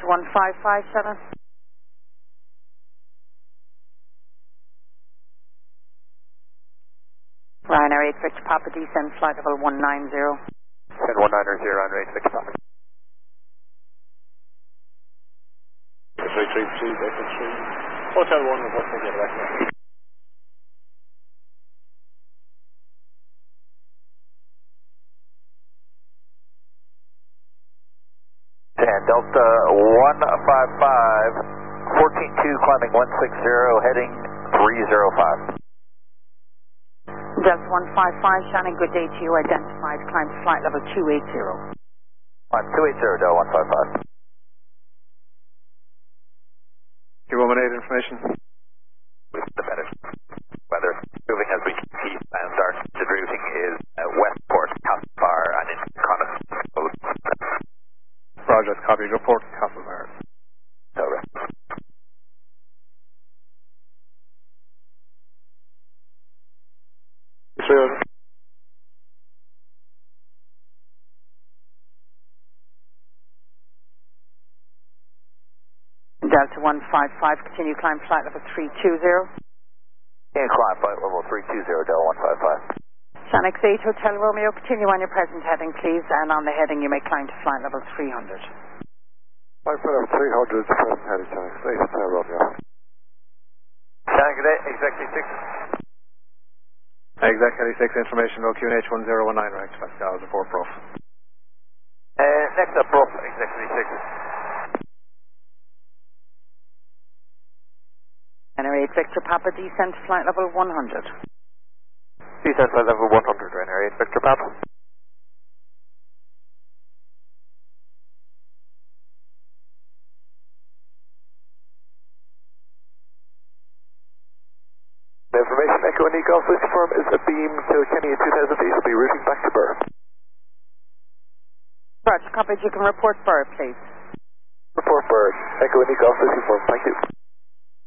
155, Shannon. Ryanair 8 Victor Papa, descend flight level 190. Send 190, Ryanair 8 Victor Papa. 332, Victor 3. Hotel 1, report for the director. Delta 155, 14-2, climbing 160, heading 305. Delta 155, Shannon, good day to you. Identified, climb to flight level 280. Climb 280, Delta 155. Q118 information. The better. Weather moving as we can see, and our routing is Westport, Castlebar, and in Connacht. Roger, copy, report Castlebar. Over. Sure. Delta 155, continue climb flight level 320. Continue climb flight level 320, Delta 155. Shannon 8 Hotel Romeo, continue on your present heading, please, and on the heading you may climb to flight level 300. Flight level 300 is the present heading, Shannon 8 Hotel Romeo. Shannon, good day, Executive 6. Executive 6 information, OQNH 1019, right, Pascal, report Prof. Next up, Prof, Executive 6. Ryanair 8 Victor Papa, descend to flight level 100. Descent flight level 100, Ryanair 8 Victor Papa. Information, Echo and Golf Whiskey Firm is a beam to Kenny at 2000 feet, will be routing back to Burr. Roger, copy, you can report Burr, please. Report Burr, Echo and Golf Whiskey Firm, thank you.